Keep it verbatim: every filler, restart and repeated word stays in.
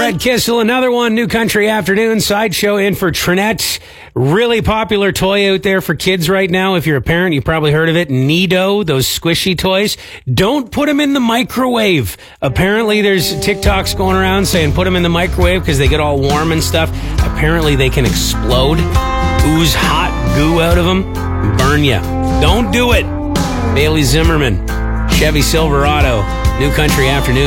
Brad Kissel, another one, New Country Afternoon, Sideshow in for Trinette. Really popular toy out there for kids right now. If you're a parent, you've probably heard of it. Nido, those squishy toys. Don't put them in the microwave. Apparently there's TikToks going around saying put them in the microwave because they get all warm and stuff. Apparently they can explode, ooze hot goo out of them, burn you. Don't do it. Bailey Zimmerman, Chevy Silverado, New Country Afternoon.